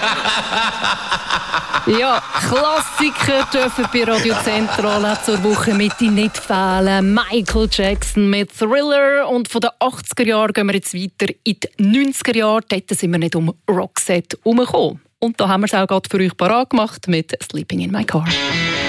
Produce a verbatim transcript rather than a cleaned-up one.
Ja, Klassiker dürfen bei Radio Zentrale zur Wochenmitte nicht fehlen. Michael Jackson mit Thriller. Und von den achtziger Jahren gehen wir jetzt weiter in die neunziger Jahre. Dort sind wir nicht um Roxette herumgekommen. Und da haben wir es auch gerade für euch parat gemacht mit «Sleeping in my car».